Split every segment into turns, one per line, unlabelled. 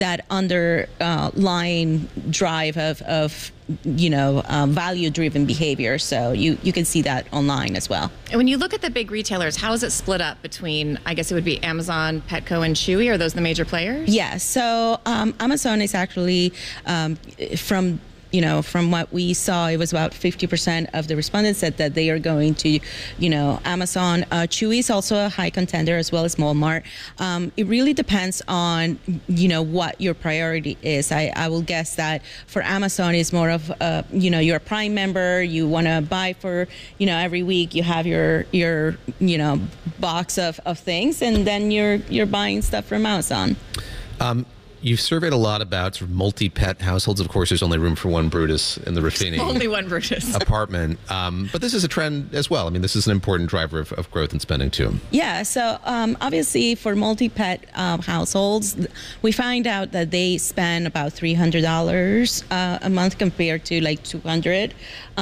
that underlying drive of value-driven behavior. So you can see that online as well.
And when you look at the big retailers, how is it split up between, I guess it would be Amazon, Petco, and Chewy? Are those the major players?
Yeah, so Amazon is actually from what we saw, it was about 50% of the respondents said that they are going to, Amazon. Chewy is also a high contender, as well as Walmart. It really depends on, what your priority is. I will guess that for Amazon is more of, you're a Prime member, you want to buy for, every week you have your box of things, and then you're buying stuff from Amazon.
You've surveyed a lot about sort of multi-pet households. Of course, there's only room for one Brutus in the Ruffini
only one Brutus
apartment. But this is a trend as well. I mean, this is an important driver of growth and spending too.
Yeah, so obviously for multi-pet households, we find out that they spend about $300 a month compared to like $200.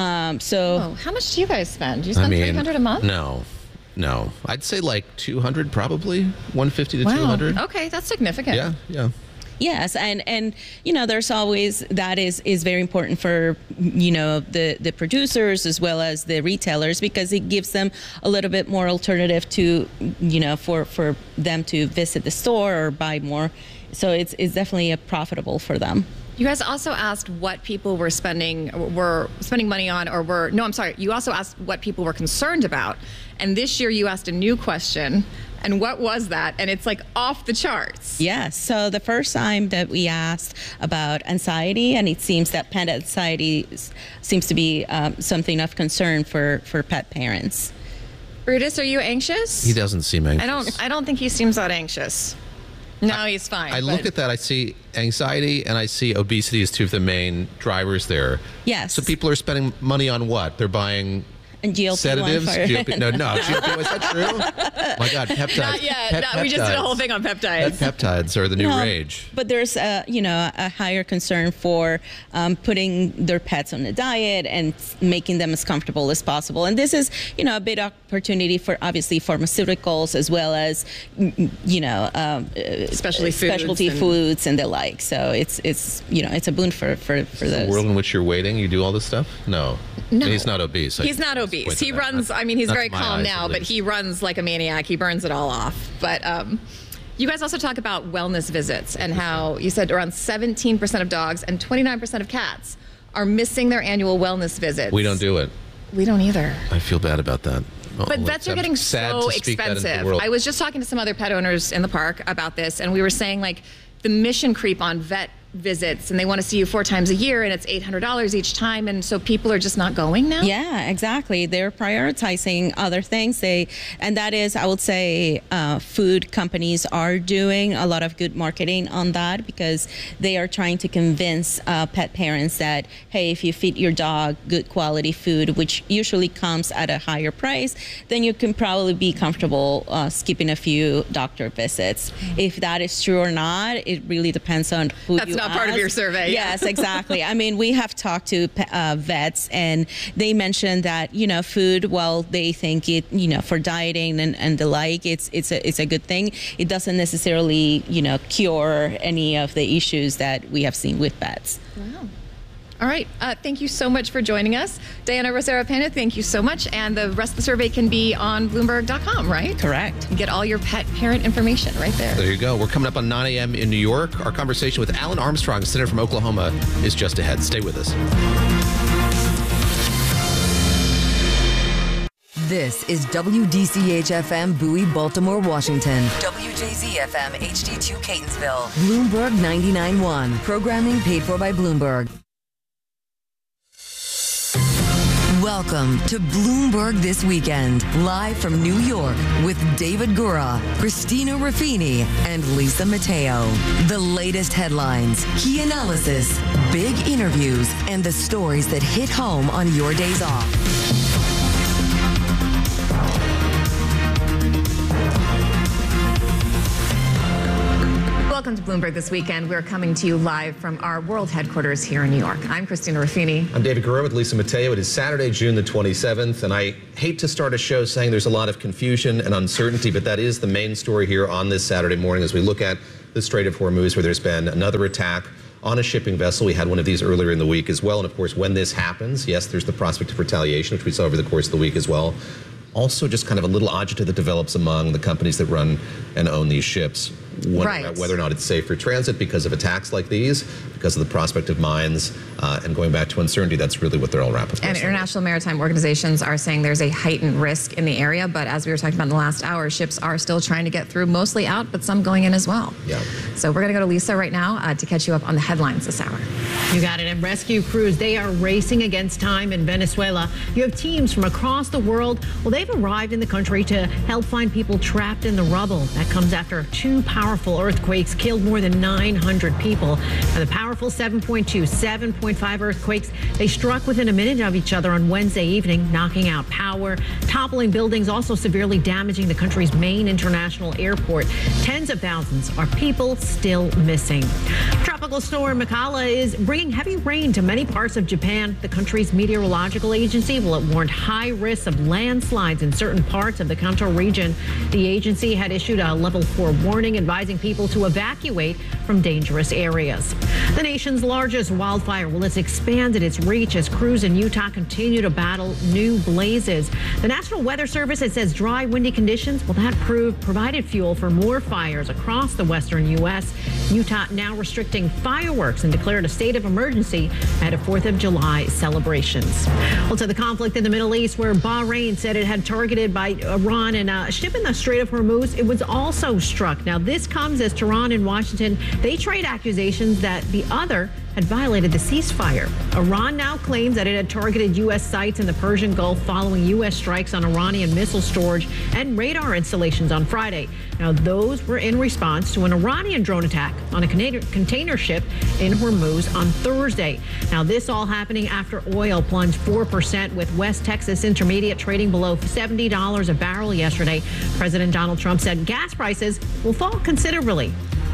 How much do you guys spend? Do you spend $300 a month?
No, I'd say like 200 probably, 150 to
wow.
200.
Okay, that's significant.
Yeah.
Yes, and there's always, that is very important for the producers as well as the retailers, because it gives them a little bit more alternative to for them to visit the store or buy more. So it's definitely profitable for them.
You guys also asked what people were spending money on, you also asked what people were concerned about. And this year you asked a new question. And what was that? And it's like off the charts.
Yes. So the first time that we asked about anxiety, and it seems that pet anxiety seems to be something of concern for pet parents.
Brutus, are you anxious?
He doesn't seem anxious.
I don't think he seems that anxious. No, he's fine.
I look at that, I see anxiety and I see obesity as two of the main drivers there.
Yes.
So people are spending money on what? They're buying sedatives? GLP-1, is that true? My God, peptides.
Not yet. We just did a whole thing on peptides.
Peptides are the new rage.
But there's a higher concern for putting their pets on a diet and making them as comfortable as possible. And this is, a big opportunity for obviously pharmaceuticals as well as, specialty foods and the like. So it's a boon for those.
The world in which you're waiting, you do all this stuff? No. He's not obese.
He's not obese. He runs, he's very calm now, but he runs like a maniac. He burns it all off. But you guys also talk about wellness visits and how you said around 17% of dogs and 29% of cats are missing their annual wellness visits.
We don't do it.
We don't either.
I feel bad about that.
But vets are getting so expensive. I was just talking to some other pet owners in the park about this, and we were saying like the mission creep on vet visits, and they want to see you 4 times a year, and it's $800 each time, and so people are just not going now.
Yeah, exactly. They're prioritizing other things. And that is, I would say, food companies are doing a lot of good marketing on that, because they are trying to convince pet parents that, hey, if you feed your dog good quality food, which usually comes at a higher price, then you can probably be comfortable skipping a few doctor visits. If that is true or not, it really depends on who you
not part of your survey.
Yes, exactly. We have talked to vets, and they mentioned that food, while they think it for dieting and the like, it's a good thing. It doesn't necessarily cure any of the issues that we have seen with pets.
Wow. All right. Thank you so much for joining us. Diana Rosero Pena, thank you so much. And the rest of the survey can be on Bloomberg.com, right?
Correct.
You get all your pet parent information right there.
There you go. We're coming up on 9 a.m. in New York. Our conversation with Alan Armstrong, Senator from Oklahoma, is just ahead. Stay with us.
This is WDCH-FM Bowie, Baltimore, Washington. WJZ-FM HD2 Catonsville. Bloomberg 99.1. Programming paid for by Bloomberg. Welcome to Bloomberg This Weekend, live from New York with David Gura, Christina Ruffini, and Lisa Mateo. The latest headlines, key analysis, big interviews, and the stories that hit home on your days off.
Welcome to Bloomberg This Weekend. We're coming to you live from our world headquarters here in New York. I'm Christina Ruffini.
I'm David Gura with Lisa Mateo. It is Saturday, June the 27th, and I hate to start a show saying there's a lot of confusion and uncertainty, but that is the main story here on this Saturday morning as we look at the Strait of Hormuz, where there's been another attack on a shipping vessel. We had one of these earlier in the week as well. And of course, when this happens, yes, there's the prospect of retaliation, which we saw over the course of the week as well. Also, just kind of a little agita that develops among the companies that run and own these ships, wondering about whether or not it's safe for transit because of attacks like these, because of the prospect of mines, and going back to uncertainty. That's really what they're all wrapped up.
And international maritime organizations are saying there's a heightened risk in the area, but as we were talking about in the last hour, ships are still trying to get through, mostly out, but some going in as well.
Yeah.
So we're going to go to Lisa right now to catch you up on the headlines this hour.
You got it. And rescue crews, they are racing against time in Venezuela. You have teams from across the world. Well, they've arrived in the country to help find people trapped in the rubble. That comes after 2 powerful earthquakes killed more than 900 people. And the powerful 7.2, 7.5 earthquakes, they struck within a minute of each other on Wednesday evening, knocking out power, toppling buildings, also severely damaging the country's main international airport. Tens of thousands are people still missing. Tropical storm Makala is bringing heavy rain to many parts of Japan. The country's meteorological agency, well, it warned high risks of landslides in certain parts of the Kanto region. The agency had issued a level 4 warning advising people to evacuate from dangerous areas. The nation's largest wildfire, well, it's expanded its reach as crews in Utah continue to battle new blazes. The National Weather Service, it says dry, windy conditions, well, that provided fuel for more fires across the western U.S. Utah now restricting fireworks and declared a state of emergency ahead of 4th of July celebrations. Well, to the conflict in the Middle East, where Bahrain said it had targeted by Iran and a ship in the Strait of Hormuz, it was also struck. Now, this comes as Tehran and Washington, they trade accusations that the other had violated the ceasefire. Iran now claims that it had targeted U.S. sites in the Persian Gulf following U.S. strikes on Iranian missile storage and radar installations on Friday. Now, those were in response to an Iranian drone attack on a container ship in Hormuz on Thursday. Now, this all happening after oil plunged 4%, with West Texas Intermediate trading below $70 a barrel yesterday. President Donald Trump said gas prices will fall considerably.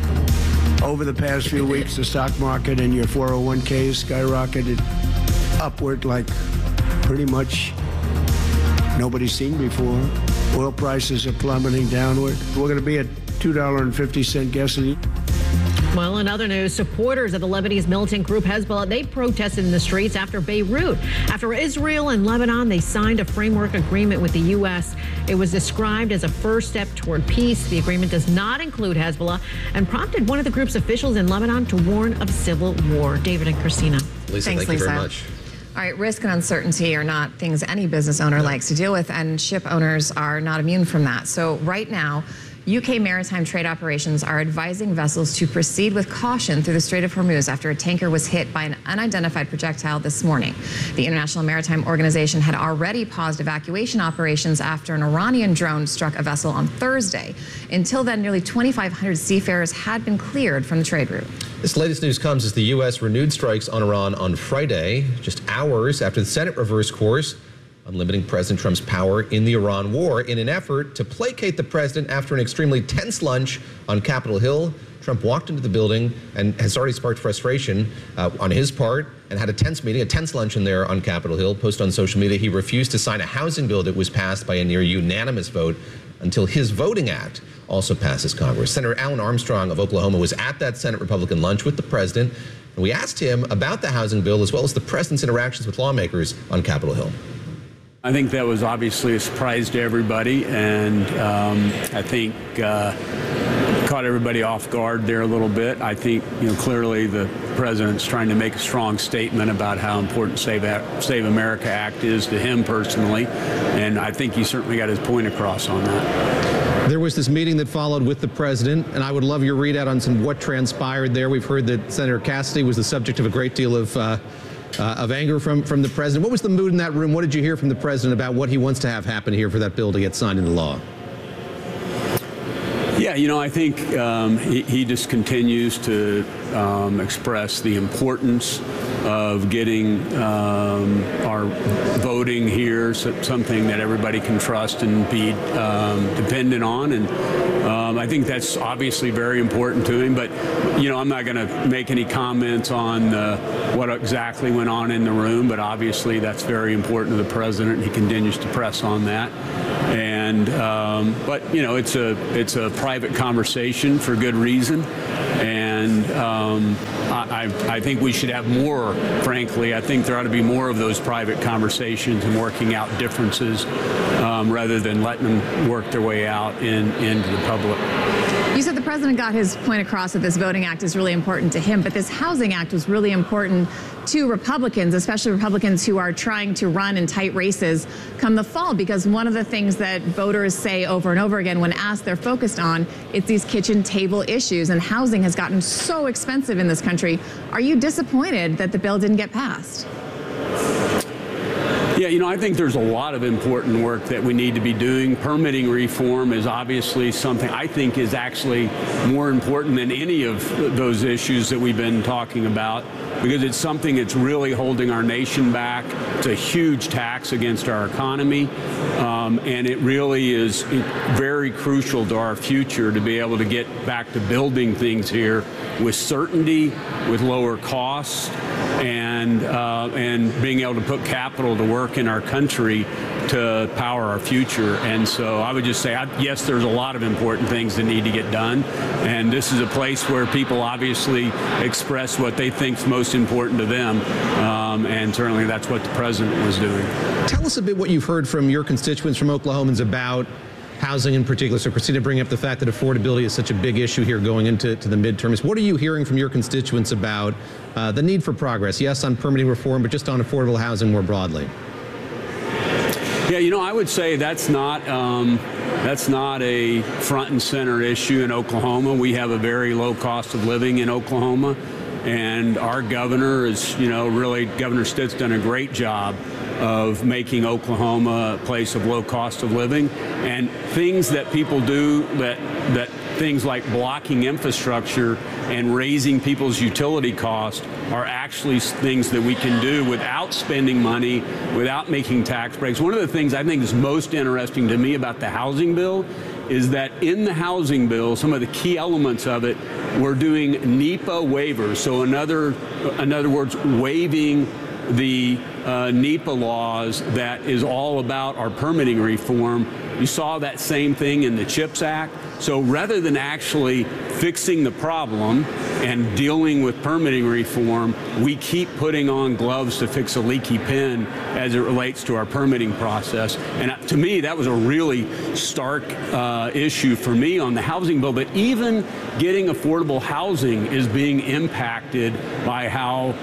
Over the past few weeks, the stock market and your 401ks skyrocketed upward like pretty much nobody's seen before. Oil prices are plummeting downward. We're going to be at $2.50 gasoline.
Well, in other news, supporters of the Lebanese militant group Hezbollah, they protested in the streets after Beirut. After Israel and Lebanon, they signed a framework agreement with the U.S. It was described as a first step toward peace. The agreement does not include Hezbollah and prompted one of the group's officials in Lebanon to warn of civil war. David and Christina.
Lisa, thank you very much.
All right, risk and uncertainty are not things any business owner likes to deal with, and ship owners are not immune from that. So right now, UK maritime trade operations are advising vessels to proceed with caution through the Strait of Hormuz after a tanker was hit by an unidentified projectile this morning. The International Maritime Organization had already paused evacuation operations after an Iranian drone struck a vessel on Thursday. Until then, nearly 2,500 seafarers had been cleared from the trade route.
This latest news comes as the U.S. renewed strikes on Iran on Friday, just hours after the Senate reversed course on limiting President Trump's power in the Iran war in an effort to placate the president after an extremely tense lunch on Capitol Hill. Trump walked into the building and has already sparked frustration on his part and had a tense meeting, a tense luncheon there on Capitol Hill. Post on social media, he refused to sign a housing bill that was passed by a near unanimous vote until his voting act also passes Congress. Senator Alan Armstrong of Oklahoma was at that Senate Republican lunch with the president, and we asked him about the housing bill as well as the president's interactions with lawmakers on Capitol Hill.
I think that was obviously a surprise to everybody, and I think caught everybody off guard there a little bit. I think, clearly the president's trying to make a strong statement about how important Save America Act is to him personally, and I think he certainly got his point across on that.
There was this meeting that followed with the president, and I would love your readout on what transpired there. We've heard that Senator Cassidy was the subject of a great deal of anger from the president. What was the mood in that room? What did you hear from the president about what he wants to have happen here for that bill to get signed into law?
Yeah, I think he just continues to express the importance of getting our voting here, something that everybody can trust and be dependent on. And I think that's obviously very important to him. But, I'm not going to make any comments on what exactly went on in the room. But obviously that's very important to the president. He continues to press on that. And And but it's a private conversation for good reason, and I think we should have more. Frankly, I think there ought to be more of those private conversations and working out differences rather than letting them work their way out into the public.
You said the president got his point across that this Voting Act is really important to him, but this Housing Act was really important to Republicans, especially Republicans who are trying to run in tight races come the fall, because one of the things that voters say over and over again when asked they're focused on, it's these kitchen table issues, and housing has gotten so expensive in this country. Are you disappointed that the bill didn't get passed?
Yeah, I think there's a lot of important work that we need to be doing. Permitting reform is obviously something I think is actually more important than any of those issues that we've been talking about, because it's something that's really holding our nation back. It's a huge tax against our economy, and it really is very crucial to our future to be able to get back to building things here with certainty, with lower costs, and being able to put capital to work in our country to power our future. And so I would just say, yes, there's a lot of important things that need to get done. And this is a place where people obviously express what they think is most important to them. And certainly that's what the president was doing.
Tell us a bit what you've heard from your constituents, from Oklahomans, about housing in particular. So Christina, bring up the fact that affordability is such a big issue here going into the midterms. What are you hearing from your constituents about the need for progress? Yes, on permitting reform, but just on affordable housing more broadly.
Yeah, I would say that's not a front and center issue in Oklahoma. We have a very low cost of living in Oklahoma, and our governor is, Governor Stitt's done a great job of making Oklahoma a place of low cost of living. And things that people do that things like blocking infrastructure and raising people's utility costs are actually things that we can do without spending money, without making tax breaks. One of the things I think is most interesting to me about the housing bill is that in the housing bill, some of the key elements of it, we're doing NEPA waivers. So in other words, waiving the NEPA laws that is all about our permitting reform. You saw that same thing in the CHIPS Act. So rather than actually fixing the problem and dealing with permitting reform, we keep putting on gloves to fix a leaky pin as it relates to our permitting process. And to me, that was a really stark issue for me on the housing bill. But even getting affordable housing is being impacted by how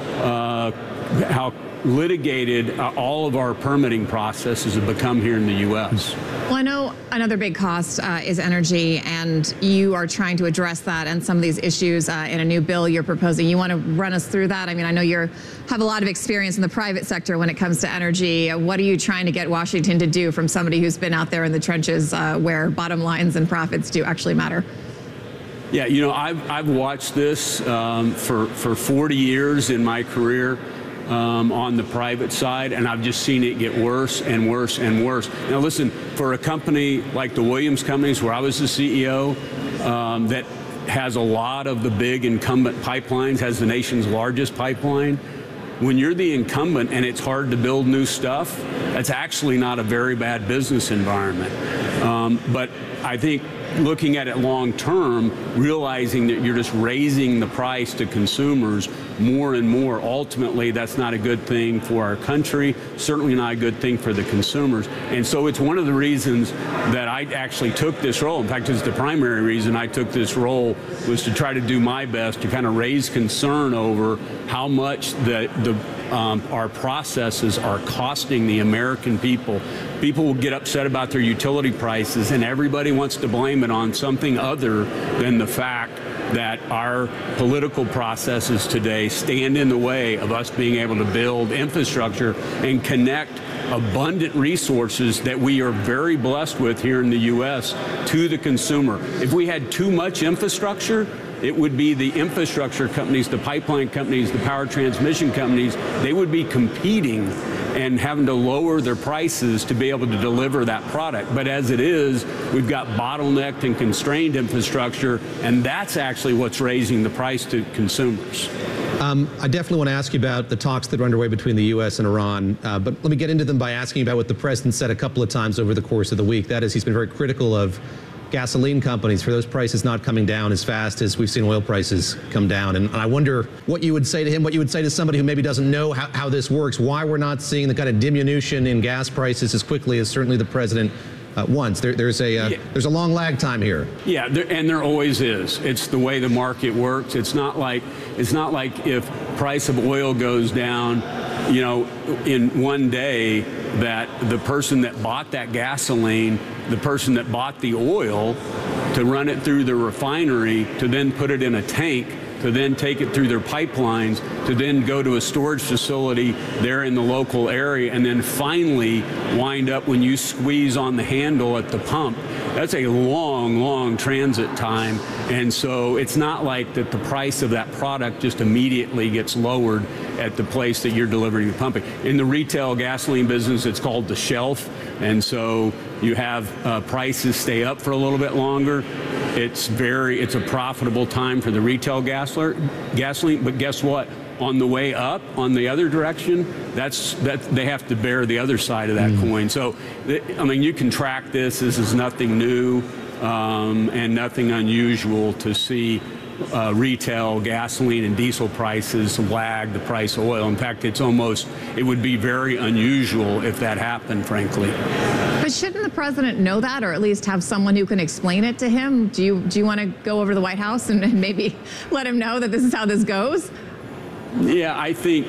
litigated all of our permitting processes have become here in the U.S.
Well, I know another big cost is energy, and you are trying to address that and some of these issues in a new bill you're proposing. You want to run us through that? I mean, I know you have a lot of experience in the private sector when it comes to energy. What are you trying to get Washington to do from somebody who's been out there in the trenches where bottom lines and profits do actually matter?
Yeah, I've watched this for 40 years in my career. On the private side, and I've just seen it get worse and worse and worse. Now listen, for a company like the Williams Companies, where I was the CEO, that has a lot of the big incumbent pipelines, has the nation's largest pipeline, when you're the incumbent and it's hard to build new stuff, that's actually not a very bad business environment. But I think looking at it long term, realizing that you're just raising the price to consumers more and more, ultimately that's not a good thing for our country, certainly not a good thing for the consumers. And so it's one of the reasons that I actually took this role. In fact, it's the primary reason I took this role, was to try to do my best to kind of raise concern over how much our processes are costing the American people. People will get upset about their utility prices, and everybody wants to blame it on something other than the fact that our political processes today stand in the way of us being able to build infrastructure and connect abundant resources that we are very blessed with here in the U.S. to the consumer. If we had too much infrastructure, it would be the infrastructure companies, the pipeline companies, the power transmission companies, they would be competing and having to lower their prices to be able to deliver that product. But as it is, we've got bottlenecked and constrained infrastructure, and that's actually what's raising the price to consumers.
I definitely want to ask you about the talks that are underway between the U.S. and Iran, but let me get into them by asking about what the president said a couple of times over the course of the week. That is, he's been very critical of gasoline companies for those prices not coming down as fast as we've seen oil prices come down. And I wonder what you would say to him, what you would say to somebody who maybe doesn't know how this works, why we're not seeing the kind of diminution in gas prices as quickly as certainly the president wants. There's a long lag time here. Yeah, and there always is. It's the way the market works. It's not like if price of oil goes down, you know, in one day, that the person that bought that gasoline, the person that bought the oil to run it through the refinery, to then put it in a tank, to then take it through their pipelines, to then go to a storage facility there in the local area, and then finally wind up when you squeeze on the handle at the pump. That's a long, long transit time. And so it's not like that the price of that product just immediately gets lowered at the place that you're delivering the pumping. In the retail gasoline business, it's called the shelf. And so you have prices stay up for a little bit longer. It's a profitable time for the retail gasoline, but guess what? On the way up, on the other direction, they have to bear the other side of that coin. So, I mean, you can track this. This is nothing new and nothing unusual to see retail gasoline and diesel prices lag the price of oil. In fact, it would be very unusual if that happened, frankly.
But shouldn't the president know that, or at least have someone who can explain it to him? Do you want to go over to the White House and maybe let him know that this is how this goes?
Yeah, I think,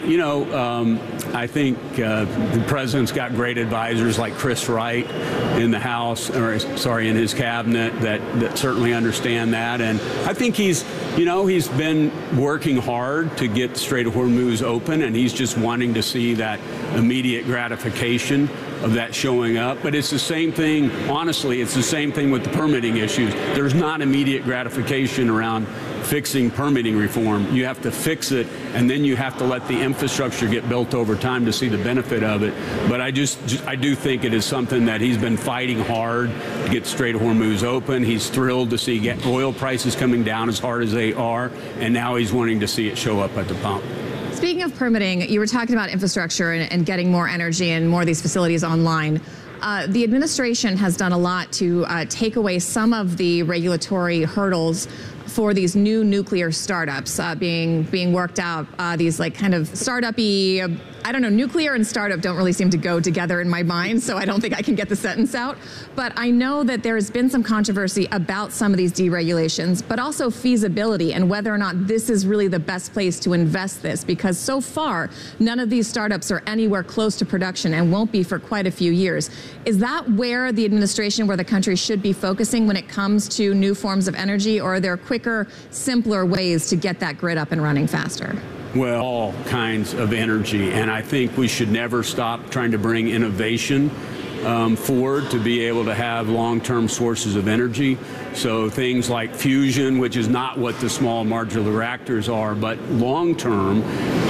the president's got great advisors like Chris Wright in the House, in his cabinet that certainly understand that. And I think he's been working hard to get the Strait of Hormuz open, and he's just wanting to see that immediate gratification of that showing up. But it's the same thing, honestly, it's the same thing with the permitting issues. There's not immediate gratification around fixing permitting reform. You have to fix it, and then you have to let the infrastructure get built over time to see the benefit of it. But I do think it is something that he's been fighting hard to get Strait of Hormuz open. He's thrilled to see oil prices coming down as hard as they are, and now he's wanting to see it show up at the pump.
Speaking of permitting, you were talking about infrastructure and getting more energy and more of these facilities online. The administration has done a lot to take away some of the regulatory hurdles for these new nuclear startups being worked out. These like kind of startup-y, I don't know, nuclear and startup don't really seem to go together in my mind, so I don't think I can get the sentence out. But I know that there has been some controversy about some of these deregulations, but also feasibility and whether or not this is really the best place to invest this, because so far, none of these startups are anywhere close to production and won't be for quite a few years. Is that where the administration, where the country should be focusing when it comes to new forms of energy, or are there quicker, simpler ways to get that grid up and running faster?
Well, all kinds of energy, and I think we should never stop trying to bring innovation forward to be able to have long-term sources of energy. So things like fusion, which is not what the small modular reactors are, but long-term,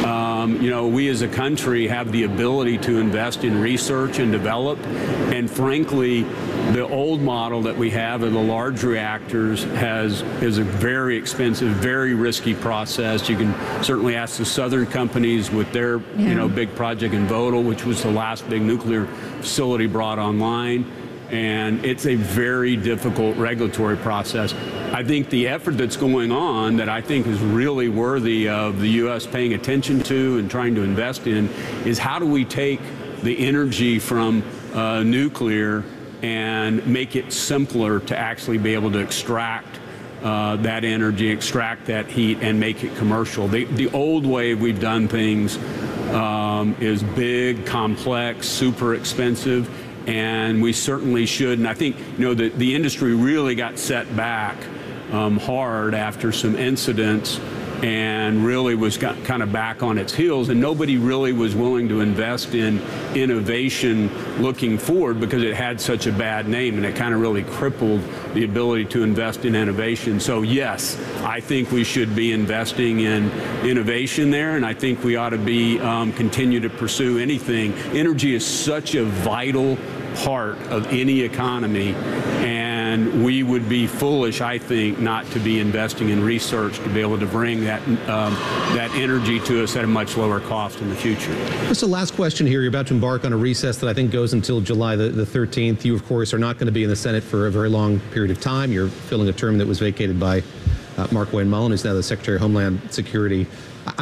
we as a country have the ability to invest in research and develop. And frankly, the old model that we have of the large reactors is a very expensive, very risky process. You can certainly ask the Southern companies with their big project in Vogtle, which was the last big nuclear facility brought online. And it's a very difficult regulatory process. I think the effort that's going on that I think is really worthy of the U.S. paying attention to and trying to invest in is how do we take the energy from nuclear and make it simpler to actually be able to extract that energy, extract that heat, and make it commercial. The old way we've done things is big, complex, super expensive, and we certainly should. And I think the industry really got set back hard after some incidents and really was kind of back on its heels, and nobody really was willing to invest in innovation looking forward because it had such a bad name, and it kind of really crippled the ability to invest in innovation. So yes, I think we should be investing in innovation there, and I think we ought to be continue to pursue anything. Energy is such a vital part of any economy, and we would be foolish, I think, not to be investing in research to be able to bring that energy to us at a much lower cost in the future.
Just a last question here. You're about to embark on a recess that I think goes until July the 13th. You, of course, are not going to be in the Senate for a very long period of time. You're filling a term that was vacated by Mark Wayne Mullen, who's now the Secretary of Homeland Security.